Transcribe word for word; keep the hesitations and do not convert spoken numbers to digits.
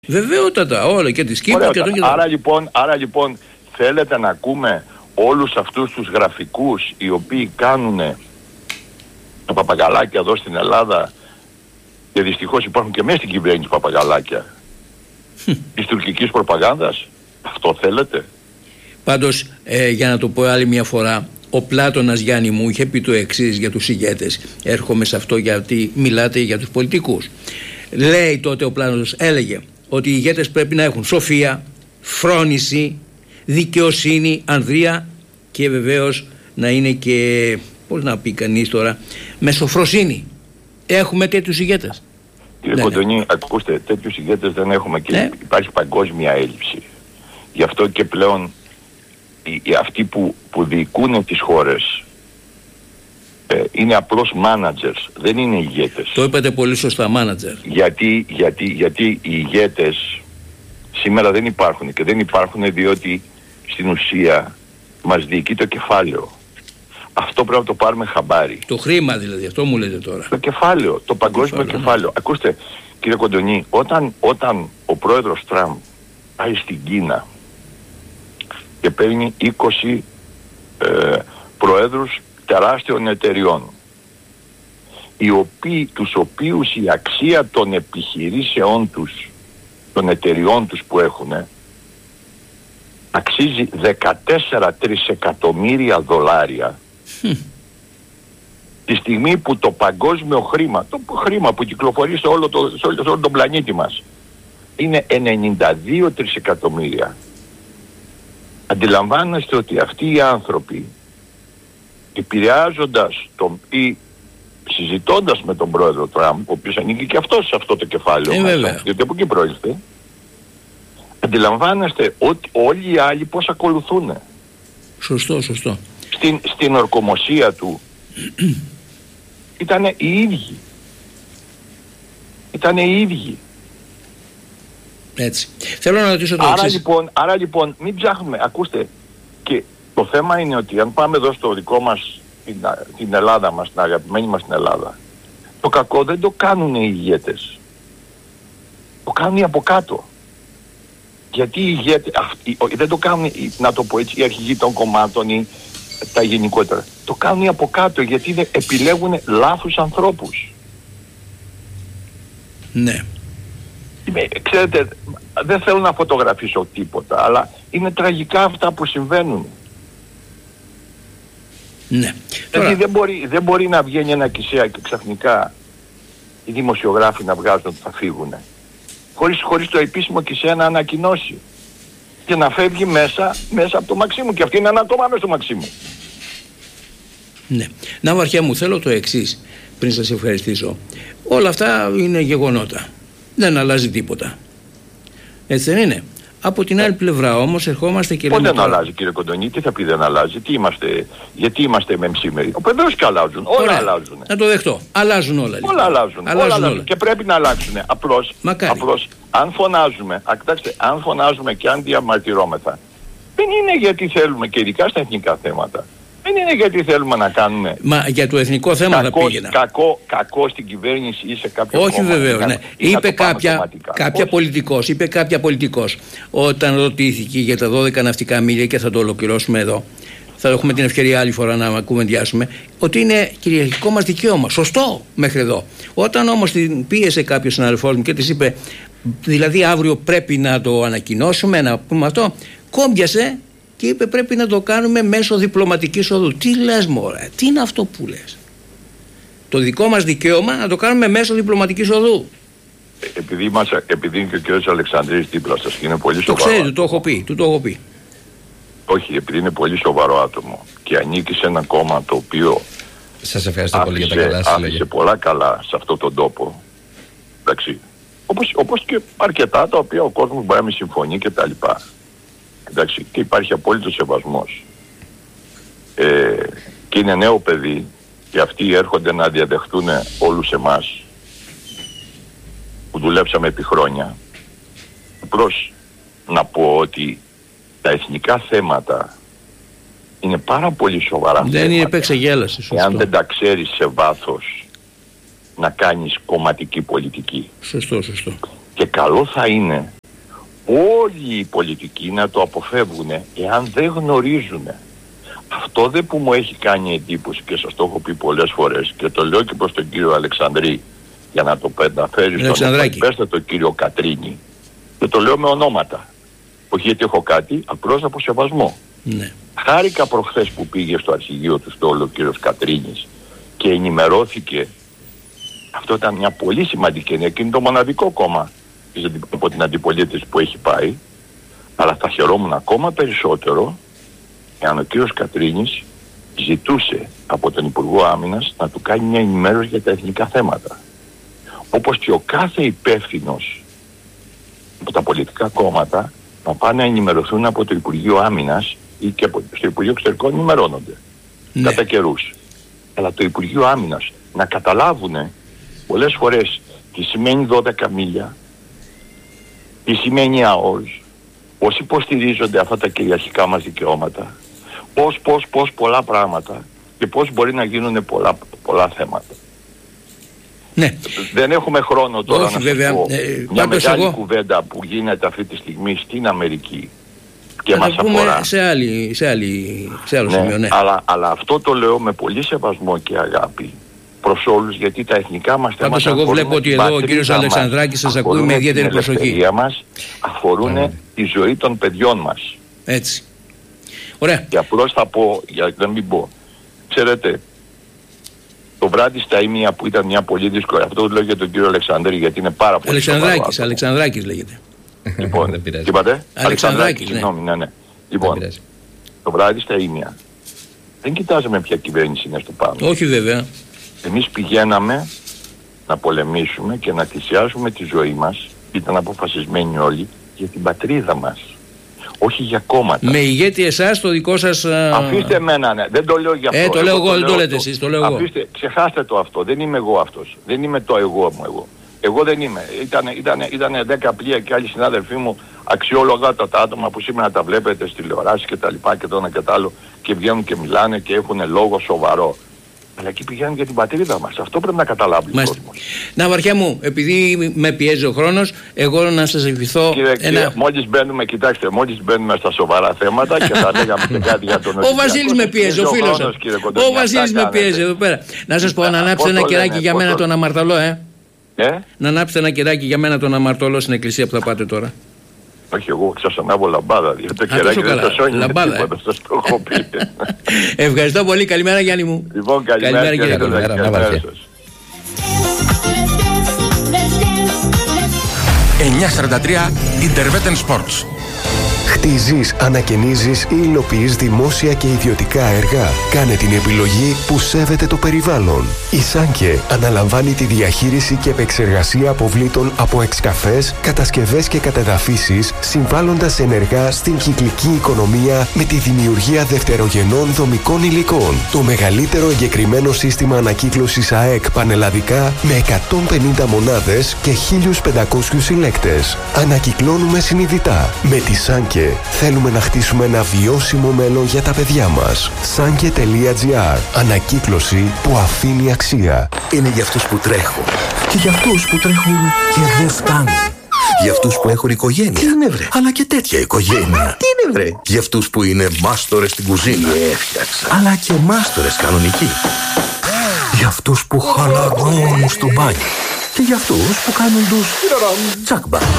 Βεβαιότατα, όλα και τη Κύπρου και το και άρα, λοιπόν, άρα λοιπόν θέλετε να ακούμε όλους αυτούς τους γραφικούς οι οποίοι κάνουν τα παπαγαλάκια εδώ στην Ελλάδα, και δυστυχώς υπάρχουν και μέσα στην κυβέρνηση παπαγαλάκια της τουρκικής προπαγάνδας? Αυτό θέλετε? Πάντως, ε, για να το πω άλλη μια φορά, ο Πλάτωνας, Γιάννη μου, είχε πει το εξής για τους ηγέτες. Έρχομαι σε αυτό γιατί μιλάτε για τους πολιτικούς. Λέει τότε ο Πλάτωνας, έλεγε ότι οι ηγέτες πρέπει να έχουν σοφία, φρόνηση, δικαιοσύνη, ανδρεία και βεβαίως να είναι και, πώς να πει κανείς τώρα, με σοφροσύνη. Έχουμε τέτοιους ηγέτες? Κύριε ναι, Κοντονή, ναι. ακούστε, τέτοιους ηγέτες δεν έχουμε και ναι. υπάρχει παγκόσμια έλλειψη. Γι' αυτό και πλέον οι, οι αυτοί που, που διοικούν τις χώρες ε, είναι απλώς managers, δεν είναι ηγέτες. Το είπατε πολύ σωστά, manager. Γιατί, γιατί, γιατί οι ηγέτες σήμερα δεν υπάρχουν, και δεν υπάρχουν διότι στην ουσία μας διοικεί το κεφάλαιο. Αυτό πρέπει να το πάρουμε χαμπάρι. Το χρήμα δηλαδή, αυτό μου λέτε τώρα. Το κεφάλαιο, το παγκόσμιο κεφάλαιο. κεφάλαιο. Ακούστε κύριε Κοντονή, όταν, όταν ο πρόεδρος Τραμπ πάει στην Κίνα και παίρνει είκοσι ε, προέδρους τεράστιων εταιριών, οι οποίοι, τους οποίους η αξία των επιχειρήσεών τους, των εταιριών τους που έχουν, αξίζει δεκατέσσερα τρισεκατομμύρια δολάρια, hm. τη στιγμή που το παγκόσμιο χρήμα, το χρήμα που κυκλοφορεί σε όλο, το, σε όλο, σε όλο τον πλανήτη μας, είναι ενενήντα δύο τρισεκατομμύρια. Αντιλαμβάνεστε ότι αυτοί οι άνθρωποι, επηρεάζοντας τον, ή συζητώντας με τον πρόεδρο Τραμπ, ο οποίος ανήκει και αυτός σε αυτό το κεφάλαιο, ε, μας, διότι από εκεί προήλθε, αντιλαμβάνεστε ότι όλοι οι άλλοι πώς ακολουθούν. Σωστό, σωστό. Στην, στην ορκομοσία του ήτανε οι ίδιοι. Ήτανε οι ίδιοι. Έτσι. Θέλω να ρωτήσω το άρα εξής. Λοιπόν, άρα λοιπόν μην ψάχνουμε. Ακούστε, και το θέμα είναι ότι αν πάμε εδώ στο δικό μας, την, την Ελλάδα μας, την αγαπημένη μας την Ελλάδα, το κακό δεν το κάνουν οι ηγέτες. Το κάνουν οι από κάτω. Γιατί οι ηγέτες, αυτοί, δεν το κάνουν, να το πω έτσι, οι αρχηγοί των κομμάτων ή τα γενικότερα. Το κάνουν από κάτω γιατί επιλέγουν λάθους ανθρώπους. Ναι. Ξέρετε, δεν θέλω να φωτογραφίσω τίποτα, αλλά είναι τραγικά αυτά που συμβαίνουν. Ναι. Δηλαδή Τώρα... δεν, μπορεί, δεν μπορεί να βγαίνει ένα Κισέα και ξαφνικά οι δημοσιογράφοι να βγάζουν ότι θα φύγουν. Χωρίς, χωρίς το επίσημο Κισέα να ανακοινώσει. Και να φεύγει μέσα, μέσα από το Μαξίμου. Και αυτή είναι ένα ακόμα μέσα στο Μαξίμου. Ναι. Να Βαρχιά μου, θέλω το εξής πριν σας ευχαριστήσω. Όλα αυτά είναι γεγονότα. Δεν αλλάζει τίποτα. Έτσι δεν είναι? Από την άλλη πλευρά όμως ερχόμαστε και λέμε... Πότε δεν αλλάζει κύριε Κοντονή, τι θα πει δεν αλλάζει, τι είμαστε, γιατί είμαστε μεμσήμεροι? Βεβαίως και αλλάζουν, όλα Ωραία. αλλάζουν. Να το δεχτώ, αλλάζουν όλα. Λοιπόν. Όλα αλλάζουν, αλλάζουν, όλα αλλάζουν όλα. Και πρέπει να αλλάξουν. Απλώς, απλώς αν φωνάζουμε, α, κοιτάξτε, αν φωνάζουμε και αν διαμαρτυρόμεθα, δεν είναι γιατί θέλουμε, και ειδικά στα εθνικά θέματα, δεν είναι γιατί θέλουμε να κάνουμε... Μα για το εθνικό θέμα κακό, θα πήγαινα. Κακό, κακό στην κυβέρνηση ή σε κάποιο Όχι κόμμα. βεβαίως, ναι. Είπε κάποια, κάποια πολιτικός, είπε κάποια πολιτικός όταν ρωτήθηκε για τα δώδεκα ναυτικά μίλια, και θα το ολοκληρώσουμε εδώ, θα έχουμε την ευκαιρία άλλη φορά να κουβεντιάσουμε, ότι είναι κυριαρχικό μας δικαίωμα. Σωστό μέχρι εδώ. Όταν όμως την πίεσε κάποιος συναδελφός μου και της είπε, δηλαδή αύριο πρέπει να το ανακοινώσουμε, να πούμε αυτό, κόμπιασε και είπε πρέπει να το κάνουμε μέσω διπλωματικής οδού. Τι λες μωρέ, τι είναι αυτό που λες? Το δικό μας δικαίωμα να το κάνουμε μέσω διπλωματικής οδού. Επειδή, μας, επειδή είναι και ο κ. Αλεξανδρής δίπλα σας και είναι πολύ το σοβαρό. Το ξέρει, το έχω πει, του το έχω πει. Όχι, επειδή είναι πολύ σοβαρό άτομο και ανήκει σε ένα κόμμα το οποίο... Σας ευχαριστώ άφησε, πολύ για τα καλά σας λόγια. Άφησε πολλά καλά σε αυτόν τον τόπο. Εντάξει. Όπως, όπως και αρκετά τα οποία ο κόσμος μπορεί να μην συμφωνεί και τα λοιπά. Εντάξει, και υπάρχει απόλυτος σεβασμός. Ε, και είναι νέο παιδί και αυτοί έρχονται να διαδεχτούν όλους εμάς που δουλέψαμε επί χρόνια. Απλώς να πω ότι τα εθνικά θέματα είναι πάρα πολύ σοβαρά. Δεν θέματα. Είναι επεξεγέλαση. Εάν δεν τα ξέρεις σε βάθος να κάνεις κομματική πολιτική. Σωστό, σωστό. Και καλό θα είναι όλοι οι πολιτικοί να το αποφεύγουν εάν δεν γνωρίζουν. Αυτό δε που μου έχει κάνει εντύπωση και σας το έχω πει πολλές φορές και το λέω και προς τον κύριο Αλεξανδρή για να το πενταφέρει στον επέστατο κύριο Κατρίνη, και το λέω με ονόματα, όχι γιατί έχω κάτι, απλώς από σεβασμό. Ναι. Χάρηκα προχθές που πήγε στο αρχηγείο του στόλου ο κύριος Κατρίνης και ενημερώθηκε. Αυτό ήταν μια πολύ σημαντική ενέργεια και είναι το μοναδικό κόμμα από την αντιπολίτευση που έχει πάει, αλλά θα χαιρόμουν ακόμα περισσότερο εάν ο κύριος Κατρίνης ζητούσε από τον Υπουργό Άμυνας να του κάνει μια ενημέρωση για τα εθνικά θέματα. Όπως και ο κάθε υπεύθυνος από τα πολιτικά κόμματα να πάνε να ενημερωθούν από το Υπουργείο Άμυνας ή και από, στο Υπουργείο Εξωτερικών ενημερώνονται. Ναι. Κατά καιρούς. Αλλά το Υπουργείο Άμυνας να καταλάβουν πολλές φορές τι σημαίνει δώδεκα μίλια, τι σημαίνει ΑΟΣ, πώς υποστηρίζονται αυτά τα κυριαρχικά μας δικαιώματα, πώς, πώς, πώς πολλά πράγματα και πώς μπορεί να γίνουν πολλά, πολλά θέματα. Ναι. Δεν έχουμε χρόνο τώρα. Όχι, να βέβαια. πω Ε, μια μεγάλη εγώ... κουβέντα που γίνεται αυτή τη στιγμή στην Αμερική και θα μας πούμε αφορά. Σε, άλλη, σε, άλλη, σε άλλο ναι, σημείο, ναι. Αλλά, αλλά αυτό το λέω με πολύ σεβασμό και αγάπη προς όλους, γιατί τα εθνικά μας θέματα. Πάντως εγώ βλέπω ότι εδώ ο κύριος Αλεξανδράκης σας ακούει με ιδιαίτερη προσοχή. Μας αφορούν mm. τη ζωή των παιδιών μας. Έτσι. Ωραία. Και απλώς θα πω, για να μην πω, ξέρετε, το βράδυ στα Ήμια που ήταν μια πολύ δύσκολη, αυτό το λέω για τον κύριο Αλεξανδρή γιατί είναι πάρα πολύ Αλεξανδράκης, Αλεξανδράκης λέγεται. Λοιπόν, δεν πειράζει. τι είπατε? Αλεξανδράκης, ναι. Συγγνώμη, ναι, ναι. Λοιπόν, το βράδυ στα Ήμια δεν κοιτάζαμε ποια κυβέρνηση είναι στο πάνω. Όχι βέβαια. Εμείς πηγαίναμε να πολεμήσουμε και να θυσιάσουμε τη ζωή μας, ήταν αποφασισμένοι όλοι, για την πατρίδα μας. Όχι για κόμματα. Με ηγέτη εσάς το δικό σας... Αφήστε εμένα, ναι. Δεν το λέω για αυτό. Ε, το λέω εγώ, δεν το λέτε αυτό. εσείς, το λέω εγώ. Αφήστε, ξεχάστε το αυτό. Δεν είμαι εγώ αυτός. Δεν είμαι το εγώ μου εγώ. Εγώ δεν είμαι. Ήτανε, ήτανε, ήτανε δέκα πλοία και άλλοι συνάδελφοί μου αξιόλογα τα άτομα που σήμερα τα βλέπετε στη τηλεοράση και τα λοιπά και το ένα και το άλλο και βγαίνουν και μιλάνε και έχουν λόγο σοβαρό. Αλλά εκεί πηγαίνουν για την πατρίδα μας. Αυτό πρέπει να καταλάβει ο κόσμος. Να, Βαριά μου, επειδή με πιέζει ο χρόνος, εγώ να σας ευχηθώ. Κύριε, ένα... κύριε, μόλις μπαίνουμε, κοιτάξτε, μόλις μπαίνουμε στα σοβαρά θέματα και θα λέγαμε και κάτι για τον Ο Βασίλης με πιέζει, ο φίλος σας. Ο Βασίλης με πιέζει εδώ πέρα. Να σας πω, να ανάψετε ένα κεράκι για μένα τον αμαρτωλό, ε. Να ανάψετε ένα κεράκι για μένα τον αμαρτωλό στην εκκλησία που θα πάτε τώρα. Όχι, εγώ σας ανάβω λαμπάδα, διότι το κεράκι δεν το σώνει με τίποτα, σας το έχω πει. Ευχαριστώ πολύ, καλημέρα Γιάννη μου. Λοιπόν, καλημέρα κύριε Κοντάκη. εννιακόσια σαράντα τρία Interveten Sports. Χτίζεις, ανακαινίζεις ή υλοποιείς δημόσια και ιδιωτικά έργα. Κάνε την επιλογή που σέβεται το περιβάλλον. Η Σάνκε αναλαμβάνει τη διαχείριση και επεξεργασία αποβλήτων από εξκαφές, κατασκευές και κατεδαφίσεις, συμβάλλοντας ενεργά στην κυκλική οικονομία με τη δημιουργία δευτερογενών δομικών υλικών. Το μεγαλύτερο εγκεκριμένο σύστημα ανακύκλωσης ΑΕΚ πανελλαδικά με εκατόν πενήντα μονάδες και χίλιους πεντακόσιους συλλέκτες. Ανακυκλώνουμε συνειδητά. Με τη Σάνκε θέλουμε να χτίσουμε ένα βιώσιμο μέλλον για τα παιδιά μας. Sanke τελεία τζι άρ. Ανακύκλωση που αφήνει αξία. Είναι για αυτούς που τρέχουν και για αυτούς που τρέχουν και δεν φτάνουν. Για αυτούς που έχουν οικογένεια. Τι είναι βρε? Αλλά και τέτοια οικογένεια. Τι είναι βρε? Για αυτούς που είναι μάστορες στην κουζίνα. Έφτιαξα. Αλλά και μάστορες κανονικοί. Για αυτούς που χαλαρώνουν στο μπάνιο. Και για αυτούς που κάνουν τους τσακμπα.